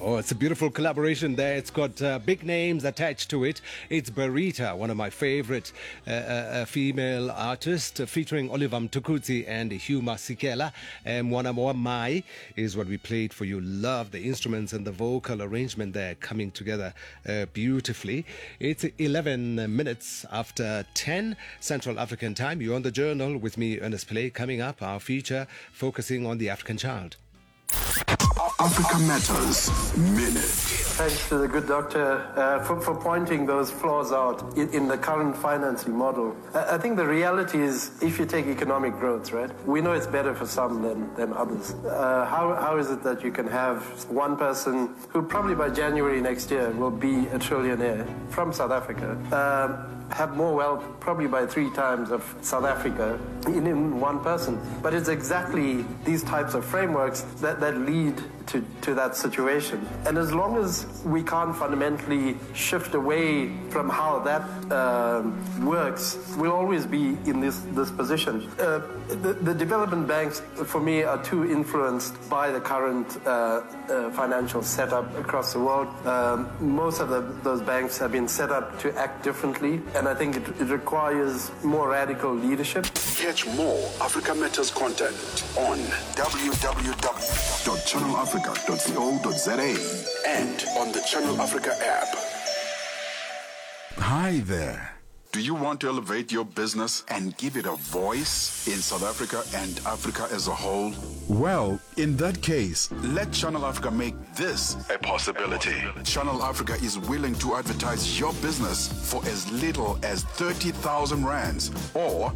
Oh, it's a beautiful collaboration there. It's got big names attached to it. It's Barita, one of my favorite female artists, featuring Oliver Mtukudzi and Hugh Masekela. Mwana Moa Mai is what we played for you. Love the instruments and the vocal arrangement there coming together beautifully. It's 11 minutes after 10 Central African time. You're on the Journal with me, Ernest Pillay. Coming up, our feature focusing on the African child. Africa Matters Minute. Thanks to the good doctor for pointing those flaws out in the current financing model. I think the reality is, if you take economic growth, right, we know it's better for some than others. How is it that you can have one person who probably by January next year will be a trillionaire from South Africa, have more wealth probably by 3 times of South Africa in one person? But it's exactly these types of frameworks that lead to that situation. And as long as we can't fundamentally shift away from how that works, we'll always be in this position. The development banks, for me, are too influenced by the current financial setup across the world. Most of those banks have been set up to act differently, and I think it requires more radical leadership. Catch more Africa Matters content on www.channelafrica.co.za and on the Channel Africa app. Hi there. Do you want to elevate your business and give it a voice in South Africa and Africa as a whole? Well, in that case, let Channel Africa make this a possibility. Channel Africa is willing to advertise your business for as little as 30,000 rands or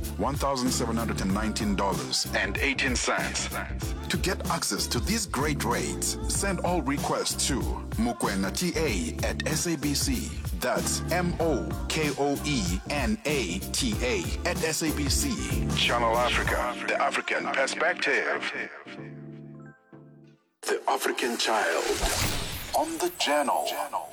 $1,719.18. To get access to these great rates, send all requests to mokoenata@SABC. That's MOKOENATA@SABC. Channel Africa, the African perspective. The African child on the Journal.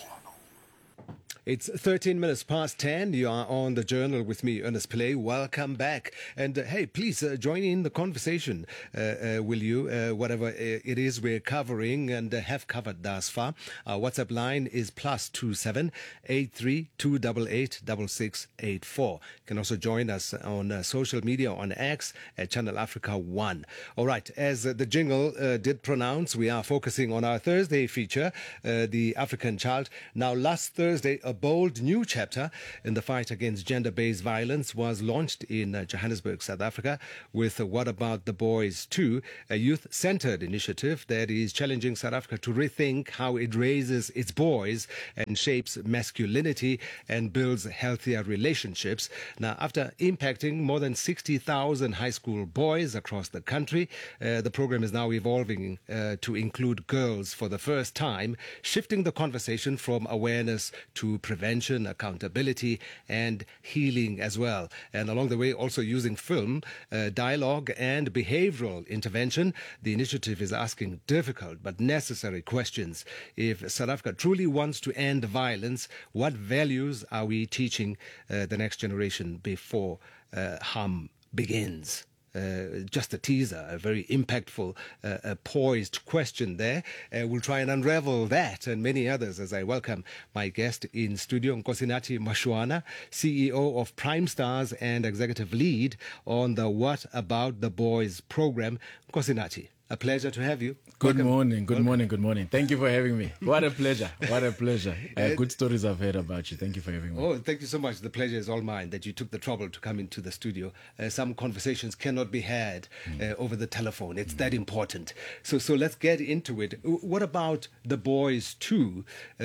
It's 13 minutes past 10. You are on the Journal with me, Ernest Pillay. Welcome back. And hey, please join in the conversation, will you? Whatever it is we're covering and have covered thus far. Our WhatsApp line is +27 83 288 6684. You can also join us on social media on X at Channel Africa 1. All right, as the jingle did pronounce, we are focusing on our Thursday feature, the African child. Now, last Thursday, a bold new chapter in the fight against gender-based violence was launched in Johannesburg, South Africa, with What About the Boys Too, a youth-centered initiative that is challenging South Africa to rethink how it raises its boys and shapes masculinity and builds healthier relationships. Now, after impacting more than 60,000 high school boys across the country, the program is now evolving to include girls for the first time, shifting the conversation from awareness to prevention, accountability, and healing as well. And along the way, also using film, dialogue, and behavioral intervention, the initiative is asking difficult but necessary questions. If South Africa truly wants to end violence, what values are we teaching the next generation before harm begins? Just a teaser, a very impactful, poised question there. We'll try and unravel that and many others as I welcome my guest in studio, Nkosinathi Mashwana, CEO of Prime Stars and executive lead on the What About the Boys program. Nkosinathi, a pleasure to have you. Good Welcome. morning. Thank you for having me. What a pleasure. Good stories I've heard about you. Thank you for having me. Oh, thank you so much. The pleasure is all mine that you took the trouble to come into the studio. Some conversations cannot be had over the telephone. It's that important. So let's get into it. What about the boys too?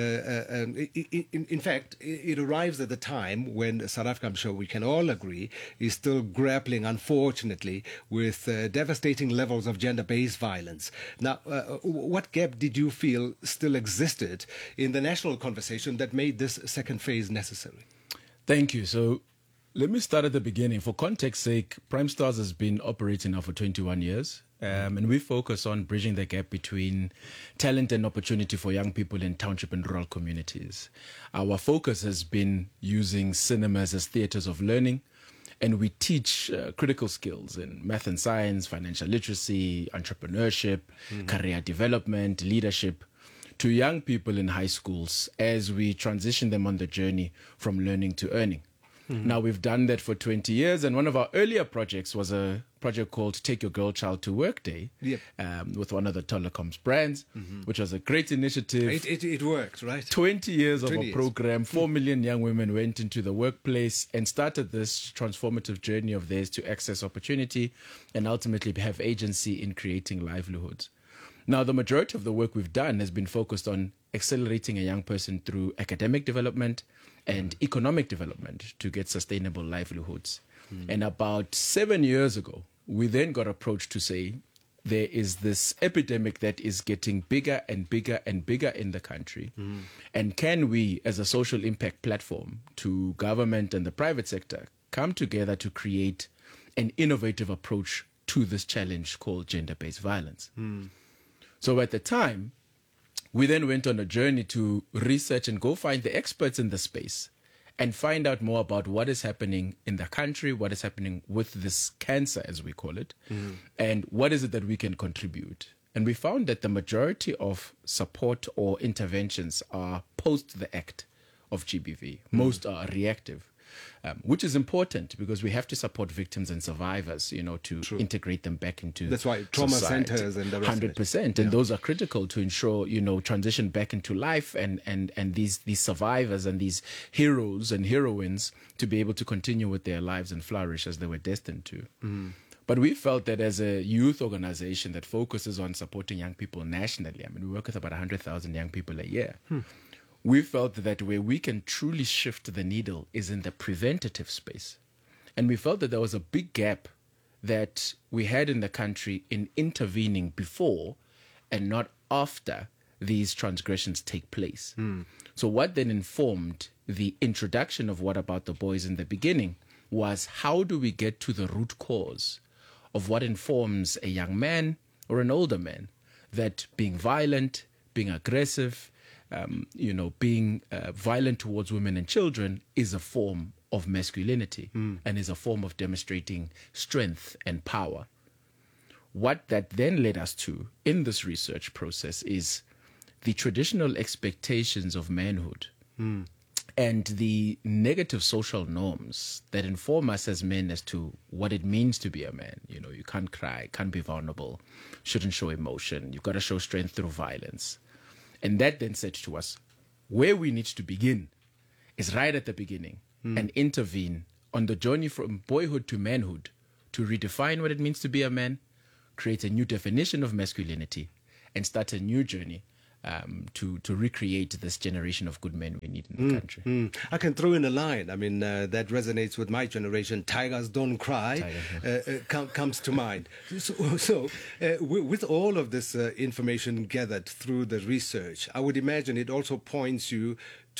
In fact, it arrives at the time when South Africa, I'm sure we can all agree, is still grappling, unfortunately, with devastating levels of gender-based violence. Now, what gap did you feel still existed in the national conversation that made this second phase necessary? Thank you. So let me start at the beginning. For context's sake, Prime Stars has been operating now for 21 years. And we focus on bridging the gap between talent and opportunity for young people in township and rural communities. Our focus has been using cinemas as theaters of learning, and we teach critical skills in math and science, financial literacy, entrepreneurship, career development, leadership, to young people in high schools as we transition them on the journey from learning to earning. Now, we've done that for 20 years, and one of our earlier projects was a project called Take Your Girl Child to Work Day with one of the telecoms brands, which was a great initiative. It worked, right? 20 years of 20 a years. program. 4 million young women went into the workplace and started this transformative journey of theirs to access opportunity and ultimately have agency in creating livelihoods. Now, the majority of the work we've done has been focused on accelerating a young person through academic development and economic development to get sustainable livelihoods. And about 7 years ago, we then got approached to say there is this epidemic that is getting bigger and bigger and bigger in the country. And can we, as a social impact platform to government and the private sector, come together to create an innovative approach to this challenge called gender-based violence? So at the time, we then went on a journey to research and go find the experts in the space and find out more about what is happening in the country, what is happening with this cancer, as we call it, and what is it that we can contribute. And we found that the majority of support or interventions are post the act of GBV. Most are reactive. Which is important because we have to support victims and survivors, to integrate them back into That's why trauma society. centers and the rest of it. 100%. And those are critical to ensure, transition back into life and these survivors and these heroes and heroines to be able to continue with their lives and flourish as they were destined to. But we felt that as a youth organization that focuses on supporting young people nationally, we work with about 100,000 young people a year. We felt that where we can truly shift the needle is in the preventative space. And we felt that there was a big gap that we had in the country in intervening before and not after these transgressions take place. So what then informed the introduction of What About the Boys in the beginning was how do we get to the root cause of what informs a young man or an older man that being violent, being aggressive, being violent towards women and children is a form of masculinity and is a form of demonstrating strength and power. What that then led us to in this research process is the traditional expectations of manhood and the negative social norms that inform us as men as to what it means to be a man. You can't cry, can't be vulnerable, shouldn't show emotion, you've got to show strength through violence. And that then said to us, where we need to begin is right at the beginning and intervene on the journey from boyhood to manhood to redefine what it means to be a man, create a new definition of masculinity, and start a new journey to recreate this generation of good men we need in the country. I can throw in a line. That resonates with my generation. Tigers don't cry comes to mind. So with all of this information gathered through the research, I would imagine it also points you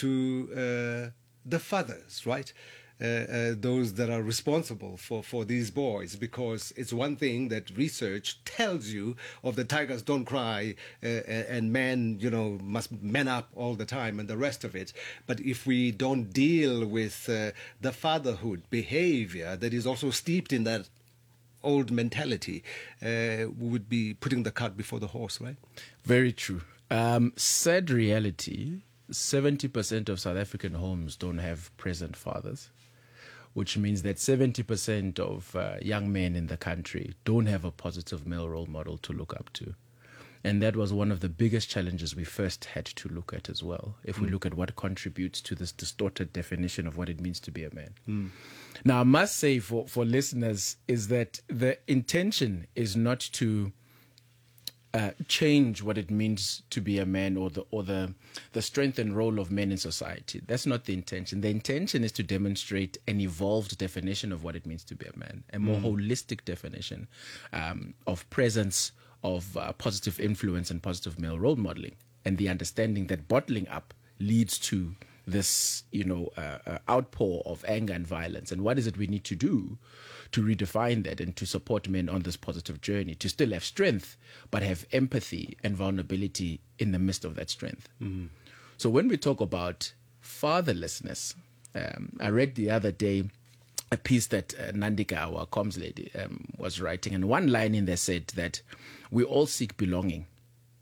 to the fathers, right? Those that are responsible for these boys, because it's one thing that research tells you of the tigers don't cry and men, must man up all the time and the rest of it. But if we don't deal with the fatherhood behavior that is also steeped in that old mentality, we would be putting the cart before the horse, right? Very true. Sad reality, 70% of South African homes don't have present fathers, which means that 70% of young men in the country don't have a positive male role model to look up to. And that was one of the biggest challenges we first had to look at as well, if we look at what contributes to this distorted definition of what it means to be a man. Now, I must say for listeners is that the intention is not to change what it means to be a man or the strength and role of men in society. That's not the intention. The intention is to demonstrate an evolved definition of what it means to be a man, a more holistic definition of presence, of positive influence and positive male role modeling, and the understanding that bottling up leads to this, outpour of anger and violence. And what is it we need to do to redefine that and to support men on this positive journey, to still have strength, but have empathy and vulnerability in the midst of that strength. So when we talk about fatherlessness, I read the other day a piece that Nandika, our comms lady, was writing. And one line in there said that we all seek belonging,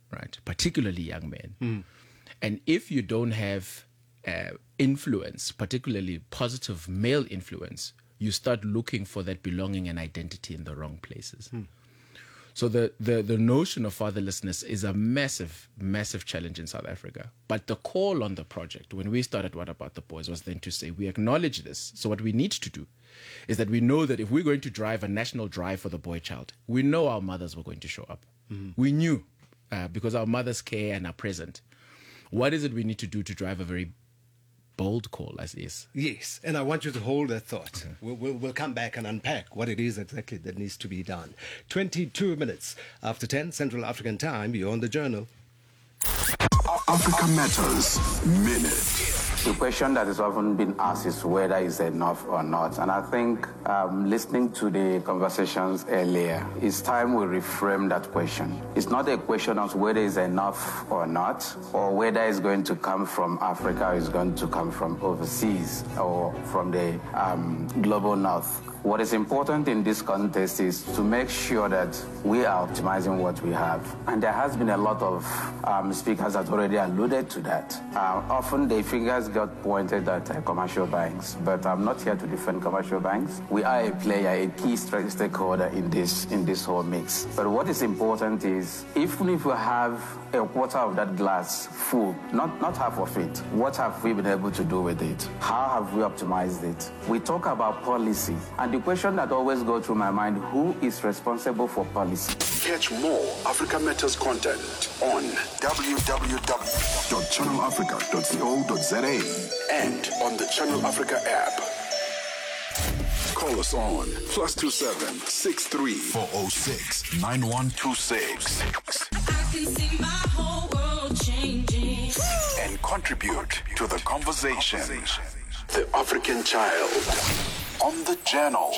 right? Particularly young men. And if you don't have influence, particularly positive male influence, you start looking for that belonging and identity in the wrong places. So the notion of fatherlessness is a massive, massive challenge in South Africa. But the call on the project, when we started What About the Boys, was then to say, we acknowledge this. So what we need to do is that we know that if we're going to drive a national drive for the boy child, we know our mothers were going to show up. We knew, because our mothers care and are present. What is it we need to do to drive a very bold call as is? Yes, and I want you to hold that thought. Okay. We'll come back and unpack what it is exactly that needs to be done. 22 minutes after 10 Central African Time, you're on The Journal. Africa Matters Minute. The question that is often been asked is whether it's enough or not. And I think listening to the conversations earlier, it's time we reframe that question. It's not a question of whether it's enough or not, or whether it's going to come from Africa or it's going to come from overseas or from the global north. What is important in this context is to make sure that we are optimizing what we have. And there has been a lot of speakers that already alluded to that. Often the fingers got pointed at commercial banks, but I'm not here to defend commercial banks. We are a player, a key stakeholder in this whole mix. But what is important is, even if we have a quarter of that glass full, not half of it, what have we been able to do with it? How have we optimized it? We talk about policy, and the question that always goes through my mind, who is responsible for policy? Catch more Africa Matters content on www.channelafrica.co.za and on the Channel Africa app. Call us on +27 63 406 9126. I can see my whole world changing. And contribute to the conversation. The African Child on The Journal.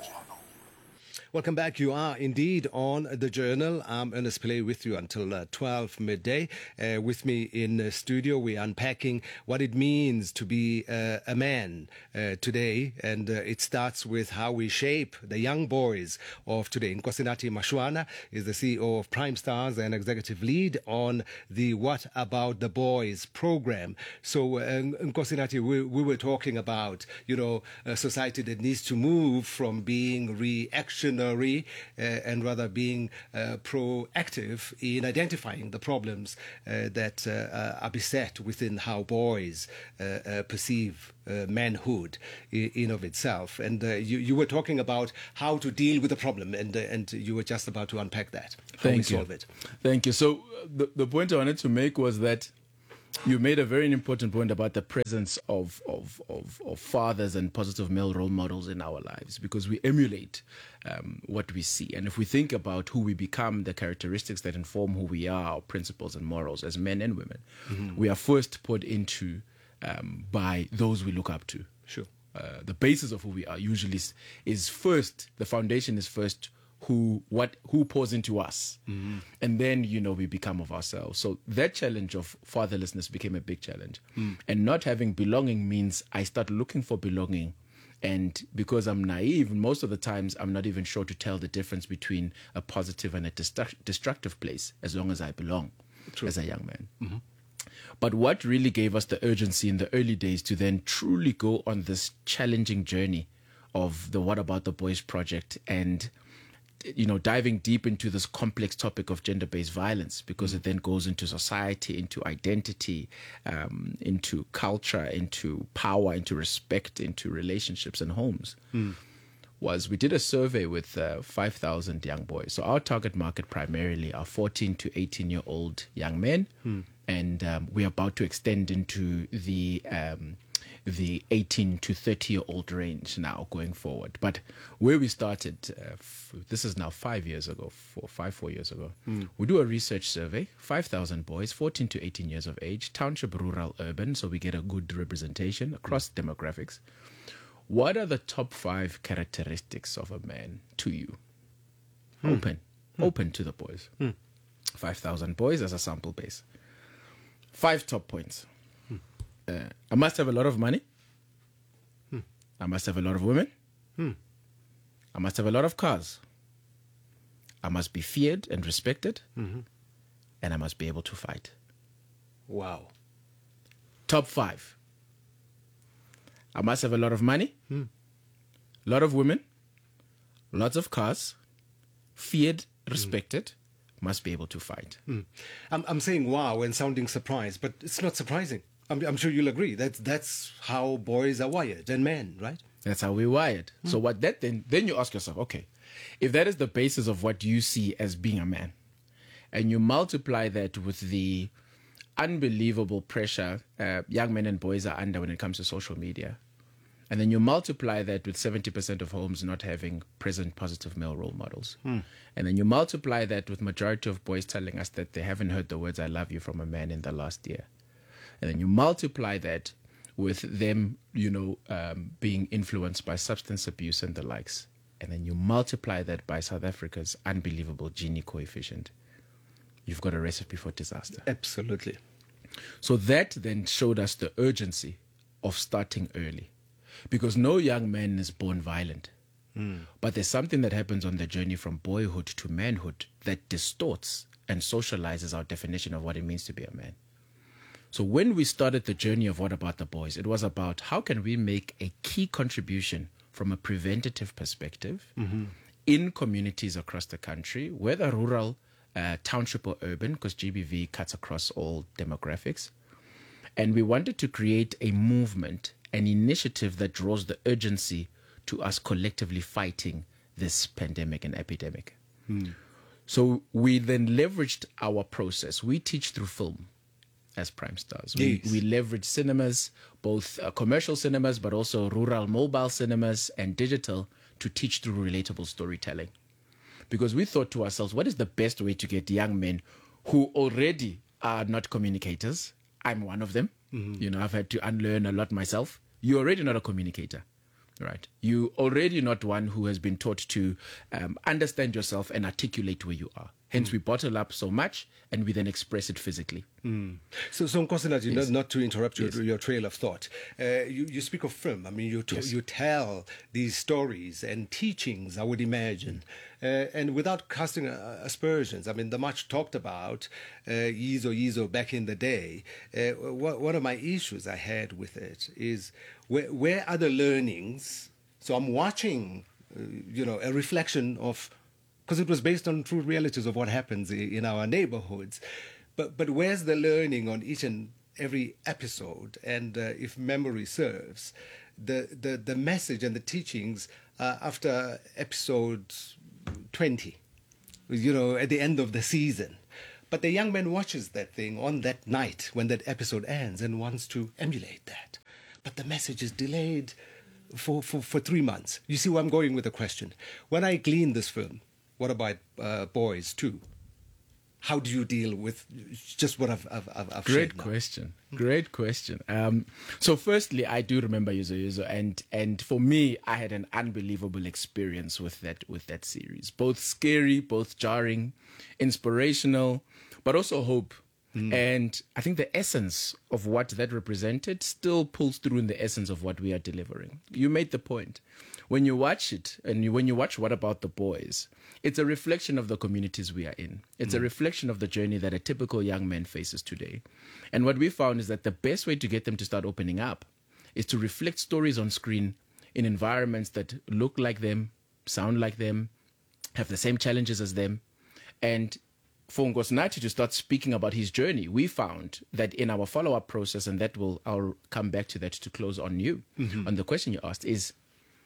Welcome back. You are indeed on The Journal. I'm Ernest Pillay with you until 12 midday. With me in the studio, we're unpacking what it means to be a man today. And it starts with how we shape the young boys of today. Nkosinathi Mashwana is the CEO of Prime Stars and executive lead on the What About the Boys program. So, Nkosinathi, we were talking about, a society that needs to move from being reactionary and rather being proactive in identifying the problems that are beset within how boys perceive manhood in of itself. And you were talking about how to deal with the problem, and you were just about to unpack that. How we solve it. Thank you. So the point I wanted to make was that you made a very important point about the presence of fathers and positive male role models in our lives, because we emulate what we see. And if we think about who we become, the characteristics that inform who we are, our principles and morals as men and women, we are first put into by those we look up to. Sure. The basis of who we are usually is first, the foundation is first who pours into us, and then we become of ourselves. So that challenge of fatherlessness became a big challenge, and not having belonging means I start looking for belonging, and because I'm naive, most of the times I'm not even sure to tell the difference between a positive and a destructive place, as long as I belong. True. As a young man. But what really gave us the urgency in the early days to then truly go on this challenging journey of the What About the Boys project, and diving deep into this complex topic of gender-based violence, because it then goes into society, into identity, into culture, into power, into respect, into relationships and homes, was we did a survey with 5,000 young boys. So our target market primarily are 14 to 18-year-old young men, and we're about to extend into the 18 to 30-year-old range now going forward. But where we started, this is now 4 years ago, we do a research survey, 5,000 boys, 14 to 18 years of age, township, rural, urban, so we get a good representation across demographics. What are the top 5 characteristics of a man to you? Open to the boys. 5,000 boys as a sample base. 5 top points. I must have a lot of money. I must have a lot of women. I must have a lot of cars. I must be feared and respected. and I must be able to fight. Wow. Top 5. I must have a lot of money, a lot of women, lots of cars, feared, respected, must be able to fight. I'm saying wow and sounding surprised, but it's not surprising. I'm sure you'll agree. That's how boys are wired, and men, right? That's how we're wired. So what that then you ask yourself, okay, if that is the basis of what you see as being a man, and you multiply that with the unbelievable pressure young men and boys are under when it comes to social media, and then you multiply that with 70% of homes not having present positive male role models, and then you multiply that with majority of boys telling us that they haven't heard the words "I love you" from a man in the last year, and then you multiply that with them, being influenced by substance abuse and the likes, and then you multiply that by South Africa's unbelievable Gini coefficient, you've got a recipe for disaster. Absolutely. So that then showed us the urgency of starting early, because no young man is born violent. But there's something that happens on the journey from boyhood to manhood that distorts and socializes our definition of what it means to be a man. So when we started the journey of What About the Boys, it was about how can we make a key contribution from a preventative perspective in communities across the country, whether rural, township or urban, because GBV cuts across all demographics. And we wanted to create a movement, an initiative that draws the urgency to us collectively fighting this pandemic and epidemic. So we then leveraged our process. We teach through film as Prime Stars. Yes. We leverage cinemas, both commercial cinemas, but also rural mobile cinemas and digital, to teach through relatable storytelling. Because we thought to ourselves, what is the best way to get young men who already are not communicators? I'm one of them. I've had to unlearn a lot myself. You're already not a communicator, right? You already not one who has been taught to understand yourself and articulate where you are. Hence, we bottle up so much and we then express it physically. So Nkosinathi, Yes. not to interrupt Yes. your trail of thought, you speak of film. I mean, you tell these stories and teachings, I would imagine, and without casting aspersions. I mean, the much talked about Yizo back in the day. One of my issues I had with it is where are the learnings? So I'm watching, a reflection of, because it was based on true realities of what happens in our neighborhoods. But where's the learning on each and every episode? And if memory serves, the message and the teachings after episode 20, at the end of the season. But the young man watches that thing on that night when that episode ends and wants to emulate that. But the message is delayed for 3 months. You see where I'm going with the question. When I glean this film, What About Boys 2? How do you deal with just what I've Great shared now? question. Great question. So firstly, I do remember Yuzo, and for me, I had an unbelievable experience with that series. Both scary, both jarring, inspirational, but also hope. And I think the essence of what that represented still pulls through in the essence of what we are delivering. You made the point. When you watch it, and when you watch What About the Boys, it's a reflection of the communities we are in. It's a reflection of the journey that a typical young man faces today. And what we found is that the best way to get them to start opening up is to reflect stories on screen in environments that look like them, sound like them, have the same challenges as them. And for Nkosinathi to start speaking about his journey, we found that in our follow-up process, and I'll come back to that to close on you, on the question you asked, is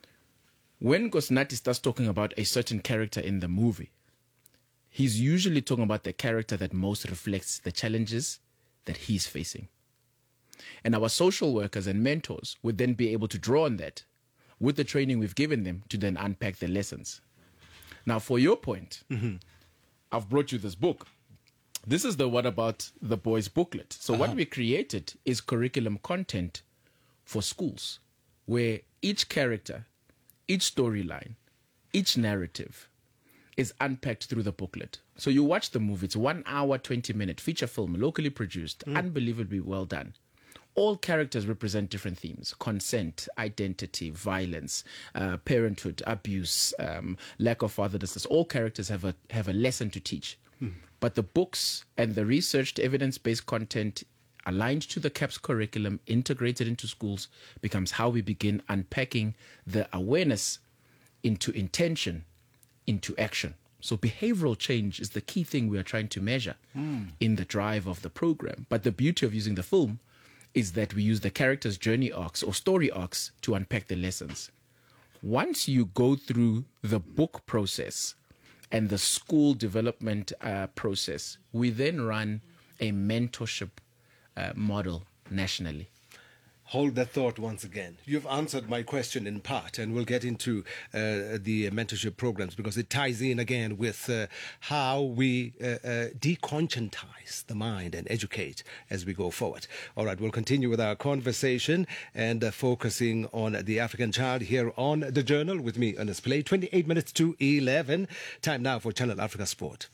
when Nkosinathi starts talking about a certain character in the movie, he's usually talking about the character that most reflects the challenges that he's facing. And our social workers and mentors would then be able to draw on that with the training we've given them to then unpack the lessons. Now, for your point, I've brought you this book. This is the What About the Boys booklet. So what we created is curriculum content for schools where each character, each storyline, each narrative is unpacked through the booklet. So you watch the movie. It's 1 hour, 20-minute feature film, locally produced, unbelievably well done. All characters represent different themes: consent, identity, violence, parenthood, abuse, lack of fatherness. All characters have a lesson to teach. But the books and the researched evidence-based content aligned to the CAPS curriculum, integrated into schools, becomes how we begin unpacking the awareness into intention, into action. So behavioral change is the key thing we are trying to measure in the drive of the program. But the beauty of using the film is that we use the characters' journey arcs or story arcs to unpack the lessons. Once you go through the book process and the school development process, we then run a mentorship model nationally. Hold that thought once again. You've answered my question in part, and we'll get into the mentorship programs because it ties in again with how we deconscientize the mind and educate as we go forward. All right, we'll continue with our conversation and focusing on the African child here on The Journal with me, Ernest Pillay. 28 minutes to 11. Time now for Channel Africa Sport.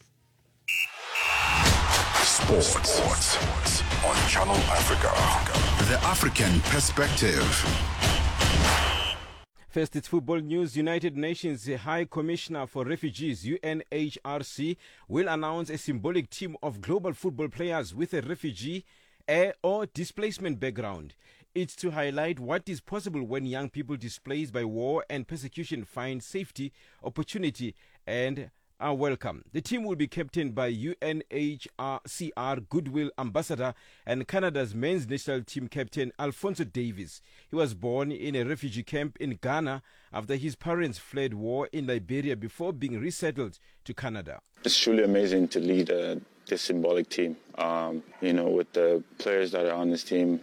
Sports on Channel Africa. The African Perspective. First, it's football news. United Nations High Commissioner for Refugees, UNHRC, will announce a symbolic team of global football players with a refugee or displacement background. It's to highlight what is possible when young people displaced by war and persecution find safety, opportunity, and are welcome. The team will be captained by UNHCR Goodwill Ambassador and Canada's men's national team captain Alphonso Davies. He was born in a refugee camp in Ghana after his parents fled war in Liberia before being resettled to Canada. It's truly amazing to lead this symbolic team. With the players that are on this team,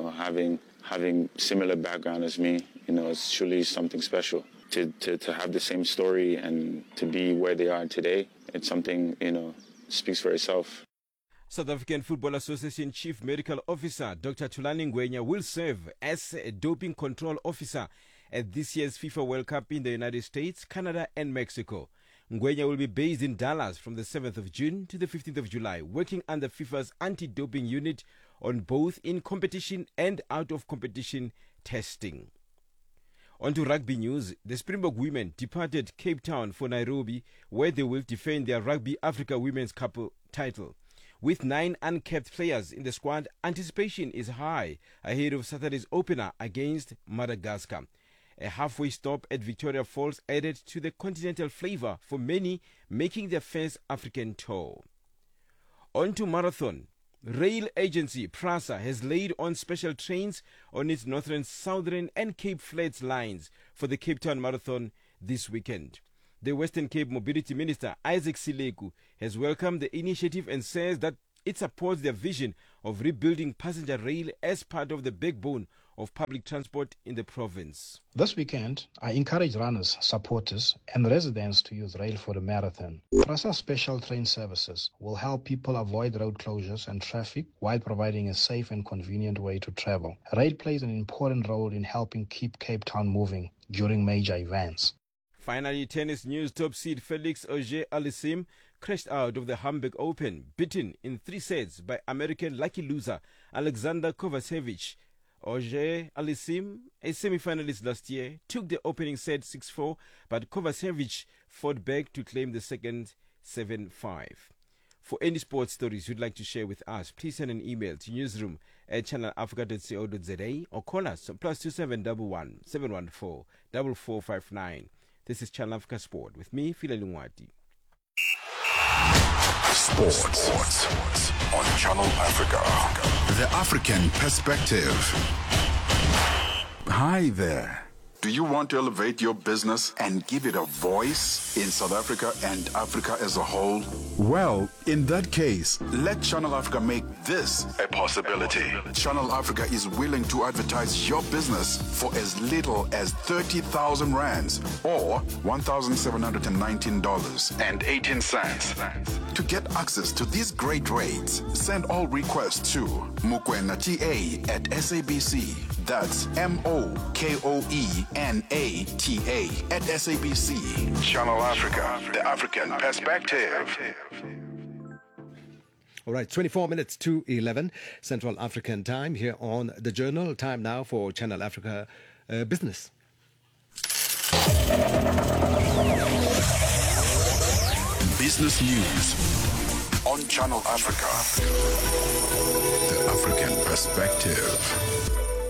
having similar background as me, it's truly something special. To have the same story and to be where they are today, it's something, speaks for itself. South African Football Association Chief Medical Officer Dr. Thulani Ngwenya will serve as a doping control officer at this year's FIFA World Cup in the United States, Canada and Mexico. Ngwenya will be based in Dallas from the 7th of June to the 15th of July, working under FIFA's anti-doping unit on both in-competition and out-of-competition testing. On to rugby news. The Springbok women departed Cape Town for Nairobi, where they will defend their Rugby Africa Women's Cup title. With 9 uncapped players in the squad, anticipation is high ahead of Saturday's opener against Madagascar. A halfway stop at Victoria Falls added to the continental flavor for many making their first African tour. On to marathon. Rail agency PRASA has laid on special trains on its northern, southern and Cape Flats lines for the Cape Town Marathon this weekend. The Western Cape Mobility Minister Isaac Sileku has welcomed the initiative and says that it supports their vision of rebuilding passenger rail as part of the backbone of public transport in the province. This weekend, I encourage runners, supporters, and residents to use rail for the marathon. PRASA special train services will help people avoid road closures and traffic while providing a safe and convenient way to travel. Rail plays an important role in helping keep Cape Town moving during major events. Finally, tennis news. Top seed Felix Auger-Aliassime crashed out of the Hamburg Open, beaten in 3 sets by American lucky loser Alexander Kovacevic. Auger-Aliassime, a semi-finalist last year, took the opening set 6-4, but Kovacevic fought back to claim the second 7-5. For any sports stories you'd like to share with us, please send an email to newsroom@channelafrica.co.za or call us on +2711 714 4459. This is Channel Africa Sport with me, Phila Lungwati. Sports on Channel Africa. The African Perspective. Hi there. Do you want to elevate your business and give it a voice in South Africa and Africa as a whole? Well, in that case, let Channel Africa make this a possibility. Channel Africa is willing to advertise your business for as little as 30,000 rands or $1,719.18. To get access to these great rates, send all requests to mokoenata@SABC. That's MOKOENATA@SABC. Channel Africa, the African Perspective. All right, 24 minutes to 11 Central African time here on The Journal. Time now for Channel Africa Business. Business news on Channel Africa. The African perspective.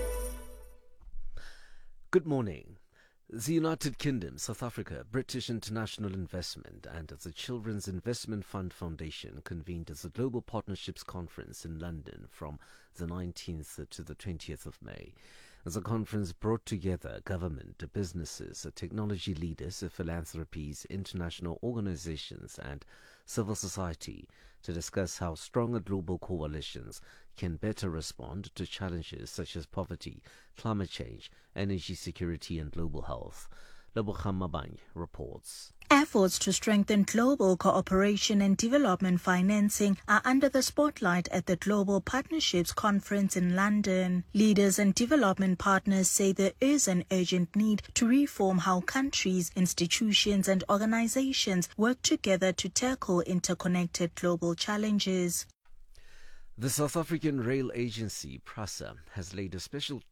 Good morning. The United Kingdom, South Africa, British International Investment and the Children's Investment Fund Foundation convened the Global Partnerships Conference in London from the 19th to the 20th of May. The conference brought together government, businesses, technology leaders, philanthropies, international organizations and civil society to discuss how stronger global coalitions can better respond to challenges such as poverty, climate change, energy security and global health. Lebogang Mabanye reports. Efforts to strengthen global cooperation and development financing are under the spotlight at the Global Partnerships Conference in London. Leaders and development partners say there is an urgent need to reform how countries, institutions and organizations work together to tackle interconnected global challenges. The South African Rail Agency, PRASA, has laid a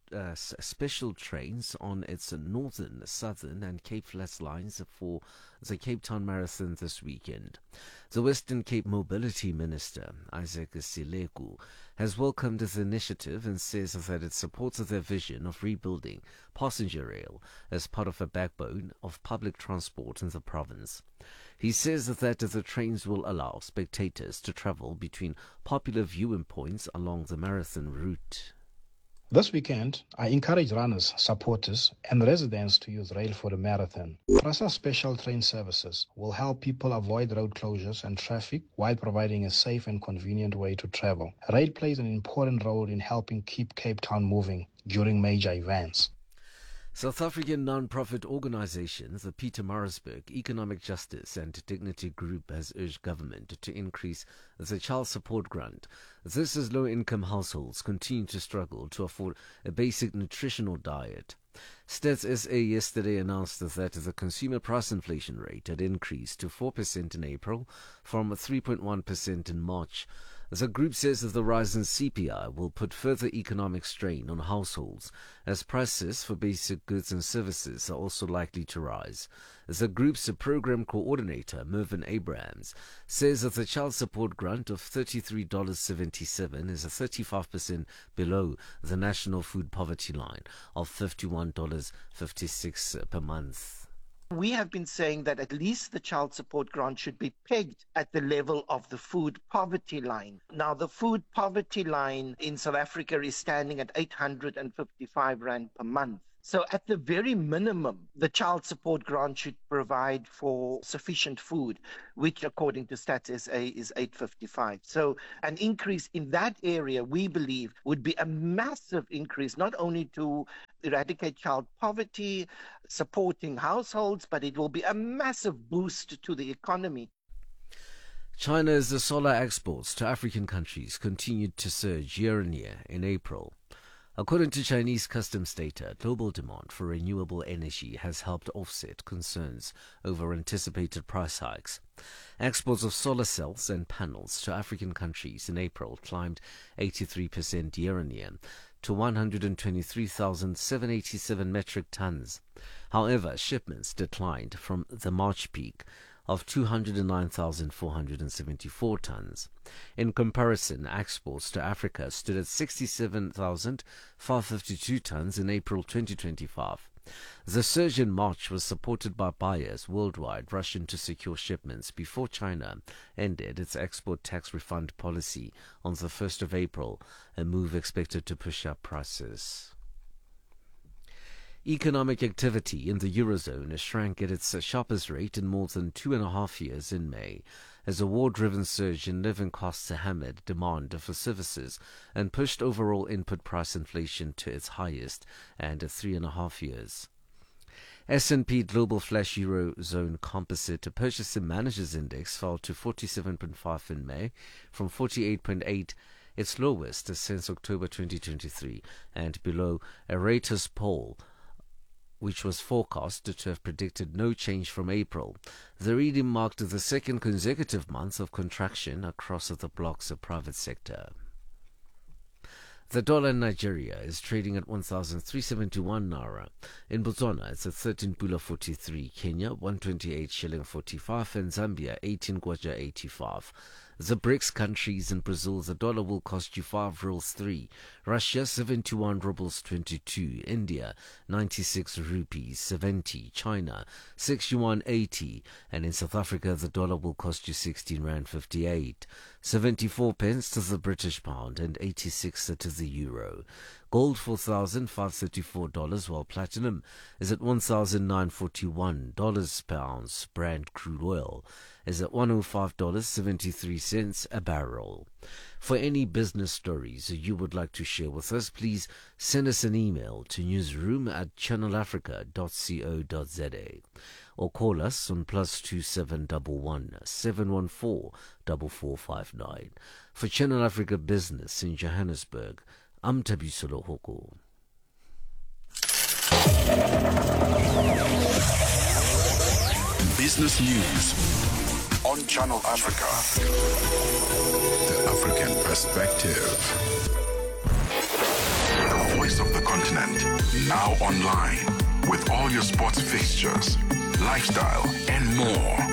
special trains on its northern, southern and Cape Flats lines for the Cape Town Marathon this weekend. The Western Cape Mobility Minister, Isaac Sileku, has welcomed the initiative and says that it supports their vision of rebuilding passenger rail as part of a backbone of public transport in the province. He says that the trains will allow spectators to travel between popular viewing points along the marathon route. This weekend, I encourage runners, supporters, and residents to use rail for the marathon. PRASA special train services will help people avoid road closures and traffic while providing a safe and convenient way to travel. Rail plays an important role in helping keep Cape Town moving during major events. South African non-profit organisation, the Pietermaritzburg Economic Justice and Dignity Group, has urged government to increase the child support grant. This as low-income households continue to struggle to afford a basic nutritional diet. Stats SA yesterday announced that the consumer price inflation rate had increased to 4% in April from 3.1% in March. The group says that the rise in CPI will put further economic strain on households as prices for basic goods and services are also likely to rise. The group's program coordinator, Mervyn Abrahams, says that the child support grant of $33.77 is 35% below the national food poverty line of $51.56 per month. We have been saying that at least the child support grant should be pegged at the level of the food poverty line. Now, the food poverty line in South Africa is standing at 855 Rand per month. So at the very minimum, the child support grant should provide for sufficient food, which according to Stats SA is 855. So an increase in that area, we believe, would be a massive increase, not only to eradicate child poverty, supporting households, but it will be a massive boost to the economy. China's solar exports to African countries continued to surge year on year in April. According to Chinese customs data, global demand for renewable energy has helped offset concerns over anticipated price hikes. Exports of solar cells and panels to African countries in April climbed 83% year-on-year to 123,787 metric tons. However, shipments declined from the March peak of 209,474 tons. In comparison, exports to Africa stood at 67,552 tons in April 2025. The surge in March was supported by buyers worldwide rushing to secure shipments before China ended its export tax refund policy on the 1st of April, a move expected to push up prices. Economic activity in the Eurozone shrank at its sharpest rate in more than 2.5 years in May, as a war-driven surge in living costs hammered demand for services and pushed overall input price inflation to its highest in 3.5 years. S&P Global Flash Eurozone Composite Purchasing Managers Index fell to 47.5 in May from 48.8, its lowest since October 2023, and below a Reuters poll which was forecast to have predicted no change from April. The reading marked the second consecutive month of contraction across the bloc's private sector. The dollar in Nigeria is trading at 1,371 naira. In Botswana, it's at 13.43. Kenya, 128 shilling 45, and Zambia, 18 kwacha 85. The BRICS countries in Brazil, the dollar will cost you 5 rubles 3. Russia, 71 rubles 22. India, 96 rupees 70. China, 6 yuan 80. And in South Africa, the dollar will cost you 16 rand 58. 74 pence to the British pound and 86 to the euro. Gold $4,534, while platinum is at $1,941 per ounce. Brent crude oil is at $105.73 a barrel. For any business stories you would like to share with us, please send us an email to newsroom@channelafrica.co.za or call us on +2711 714 4459. For Channel Africa Business in Johannesburg, I'm Tabisolo Hoko. Business News on Channel Africa. The African perspective. The voice of the continent, now online, with all your sports fixtures, lifestyle, and more.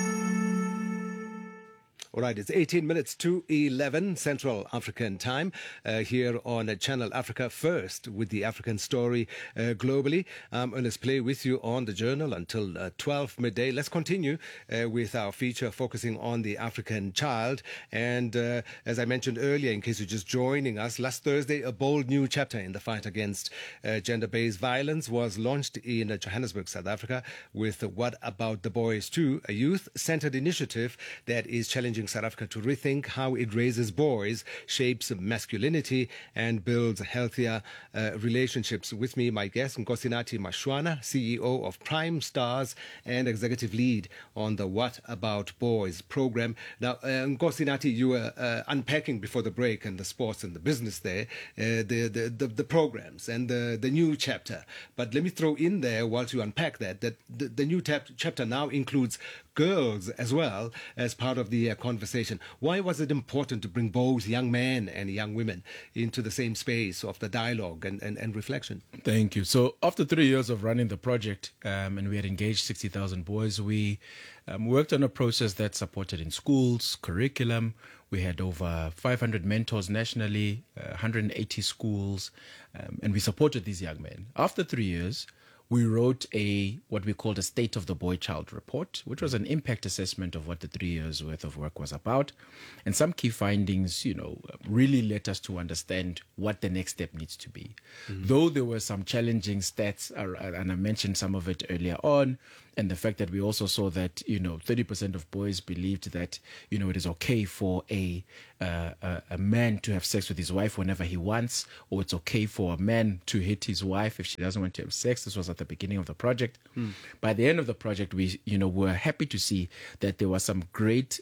All right, it's 18 minutes to 11 Central African time here on Channel Africa First with the African story globally. I'm Ernest Play with you on the journal until 12 midday. Let's continue with our feature focusing on the African child. And as I mentioned earlier, in case you're just joining us, last Thursday, a bold new chapter in the fight against gender-based violence was launched in Johannesburg, South Africa, with What About the Boys Too, a youth-centered initiative that is challenging South Africa to rethink how it raises boys, shapes masculinity, and builds healthier relationships. With me, my guest, Nkosinathi Mashwana, CEO of Prime Stars and executive lead on the What About Boys program. Now, Nkosinathi, you were unpacking before the break and the sports and the business there, the programs and the new chapter. But let me throw in there, whilst you unpack that the new chapter now includes girls as well as part of the conversation. Why was it important to bring both young men and young women into the same space of the dialogue and reflection? Thank you. So after 3 years of running the project, and we had engaged 60,000 boys, we worked on a process that supported in schools, curriculum. We had over 500 mentors nationally, 180 schools, and we supported these young men. After 3 years, we wrote what we called a State of the Boy-Child report, which was an impact assessment of what the 3 years worth of work was about. And some key findings, really led us to understand what the next step needs to be. Mm-hmm. Though there were some challenging stats, and I mentioned some of it earlier on, and the fact that we also saw that, 30% of boys believed that, it is okay for a man to have sex with his wife whenever he wants, or it's okay for a man to hit his wife if she doesn't want to have sex. This was at the beginning of the project. By the end of the project, we, were happy to see that there was some great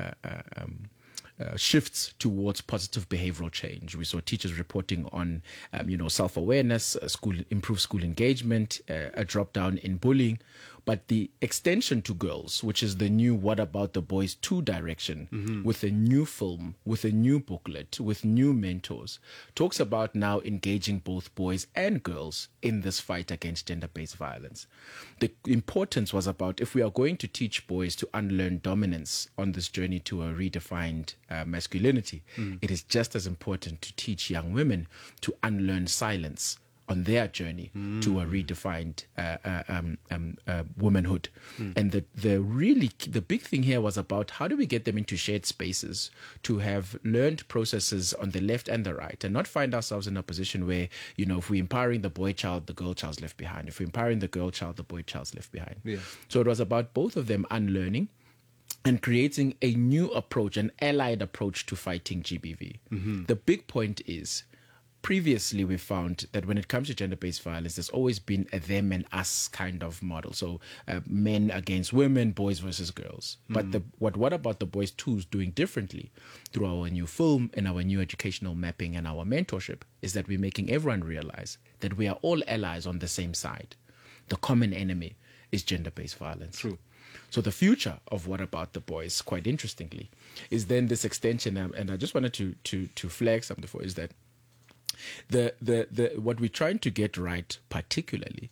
shifts towards positive behavioral change. We saw teachers reporting on, self-awareness, improved school engagement, a drop down in bullying. But the extension to girls, which is the new What About the Boys 2 direction, with a new film, with a new booklet, with new mentors, talks about now engaging both boys and girls in this fight against gender-based violence. The importance was about, if we are going to teach boys to unlearn dominance on this journey to a redefined masculinity, it is just as important to teach young women to unlearn silence on their journey to a redefined womanhood. And the big thing here was about how do we get them into shared spaces to have learned processes on the left and the right, and not find ourselves in a position where, if we're empowering the boy child, the girl child's left behind. If we're empowering the girl child, the boy child's left behind. Yeah. So it was about both of them unlearning and creating a new approach, an allied approach to fighting GBV. The big point is, previously, we found that when it comes to gender-based violence, there's always been a them and us kind of model. So men against women, boys versus girls. But what About the Boys 2 is doing differently through our new film and our new educational mapping and our mentorship is that we're making everyone realize that we are all allies on the same side. The common enemy is gender-based violence. True. So the future of What About the Boys, quite interestingly, is then this extension. And I just wanted to flag something for is that what we're trying to get right particularly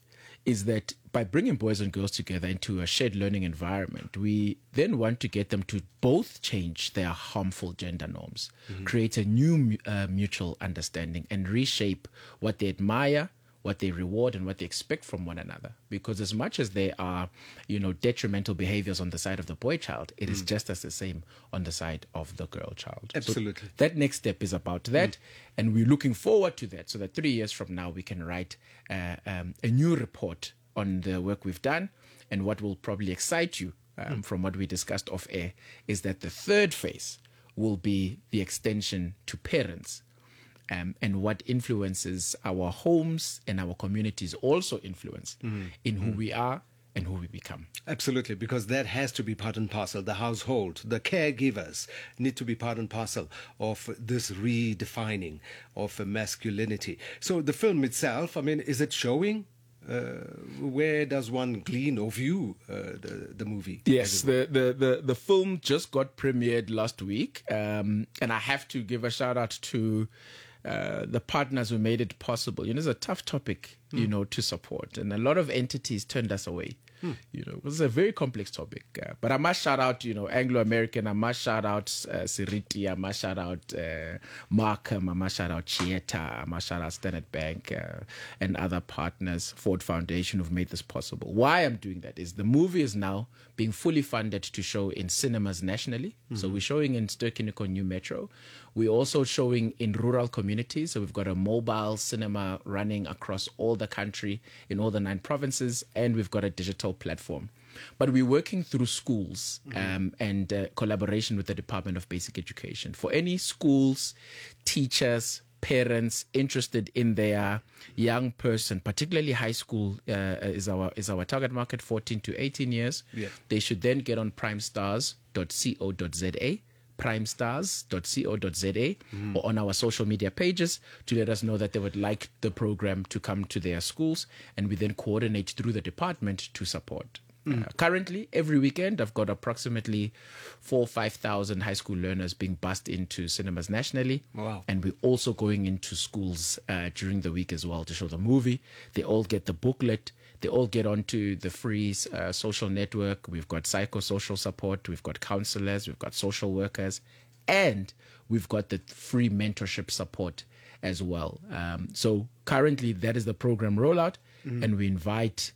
is that by bringing boys and girls together into a shared learning environment, we then want to get them to both change their harmful gender norms, create a new mutual understanding, and reshape what they admire, what they reward, and what they expect from one another. Because as much as there are, detrimental behaviors on the side of the boy child, it is just as the same on the side of the girl child. Absolutely. So that next step is about that, and we're looking forward to that, so that 3 years from now we can write a new report on the work we've done. And what will probably excite you from what we discussed off air is that the third phase will be the extension to parents. And what influences our homes and our communities also influence in who we are and who we become. Absolutely, because that has to be part and parcel. The household, the caregivers need to be part and parcel of this redefining of masculinity. So the film itself, is it showing? Where does one glean or view the movie? Yes, the film just got premiered last week, and I have to give a shout out to the partners who made it possible. It's a tough topic, to support, and a lot of entities turned us away. It was a very complex topic, but I must shout out, Anglo American. I must shout out Siriti. I must shout out Markham. I must shout out Chieta. I must shout out Standard Bank and other partners, Ford Foundation, who've made this possible. Why I'm doing that is the movie is now being fully funded to show in cinemas nationally. So we're showing in Ster-Kinekor New Metro. We're also showing in rural communities. So we've got a mobile cinema running across all the country in all the 9 provinces, and we've got a digital platform. But we're working through schools and collaboration with the Department of Basic Education. For any schools, teachers, parents interested in their young person, particularly high school is our target market, 14 to 18 years. Yeah. They should then get on primestars.co.za, primestars.co.za, or on our social media pages to let us know that they would like the program to come to their schools, and we then coordinate through the department to support. Currently, every weekend, I've got approximately 4,000 or 5,000 high school learners being bussed into cinemas nationally. Wow. And we're also going into schools during the week as well to show the movie. They all get the booklet. They all get onto the free social network. We've got psychosocial support. We've got counselors. We've got social workers. And we've got the free mentorship support as well. So currently, that is the program rollout. And we invite,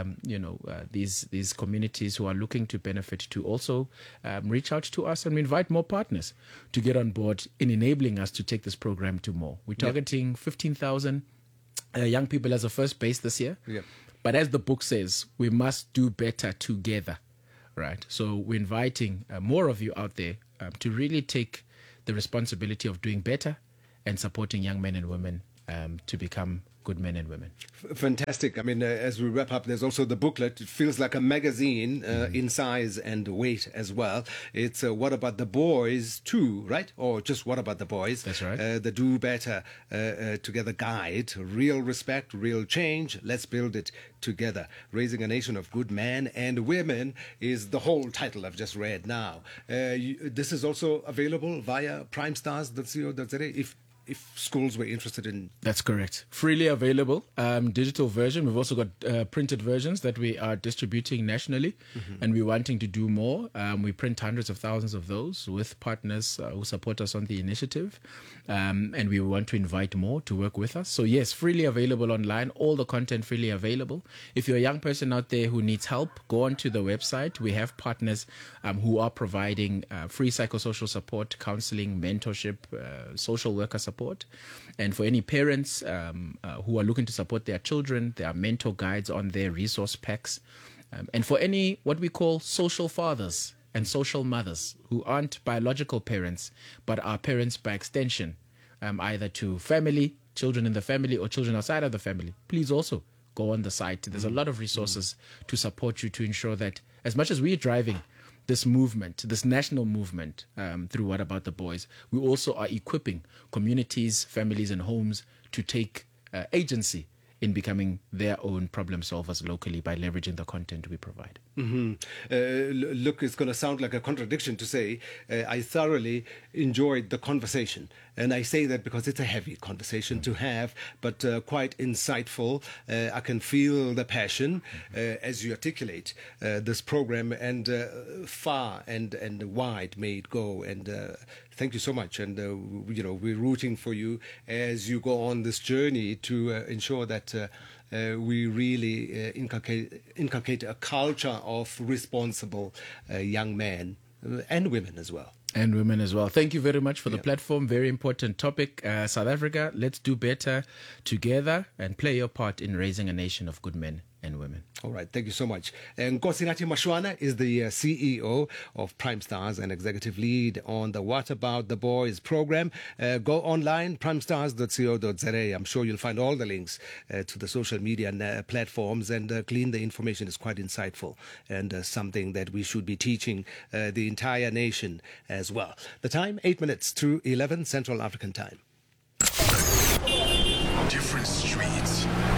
these communities who are looking to benefit to also reach out to us, and we invite more partners to get on board in enabling us to take this program to more. We're targeting 15,000 young people as a first base this year. Yep. But as the book says, we must do better together, right? So we're inviting more of you out there to really take the responsibility of doing better and supporting young men and women to become good men and women. Fantastic. As we wrap up, there's also the booklet. It feels like a magazine in size and weight as well. It's What About the Boys too, right? Or just What About the Boys? That's right. The Do Better Together guide. Real respect, real change. Let's build it together. Raising a Nation of Good Men and Women is the whole title I've just read now. This is also available via primestars.co.za if schools were interested in. That's correct. Freely available. Digital version. We've also got printed versions that we are distributing nationally, and we're wanting to do more. We print hundreds of thousands of those with partners who support us on the initiative, and we want to invite more to work with us. So yes, freely available online. All the content freely available. If you're a young person out there who needs help, go onto the website. We have partners who are providing free psychosocial support, counseling, mentorship, social worker support. And for any parents who are looking to support their children, there are mentor guides on their resource packs. And for any what we call social fathers and social mothers who aren't biological parents, but are parents by extension, either to family, children in the family, or children outside of the family, please also go on the site. There's a lot of resources to support you to ensure that as much as we're driving this movement, this national movement through What About the Boys, we also are equipping communities, families, and homes to take agency in becoming their own problem solvers locally by leveraging the content we provide. Look, it's going to sound like a contradiction to say I thoroughly enjoyed the conversation. And I say that because it's a heavy conversation to have, but quite insightful. I can feel the passion as you articulate this program, and far and wide may it go. And thank you so much. And, we're rooting for you as you go on this journey to ensure that we really inculcate a culture of responsible young men and women as well. And women as well. Thank you very much for the platform. Very important topic. South Africa, let's do better together and play your part in raising a nation of good men and women. All right. Thank you so much. Nkosinathi Mashwana is the CEO of Prime Stars and executive lead on the What About the Boys program. Go online, primestars.co.za. I'm sure you'll find all the links to the social media platforms, and Clean the information is quite insightful and something that we should be teaching the entire nation as well. The time, 8 minutes to 11 Central African time. Different streets,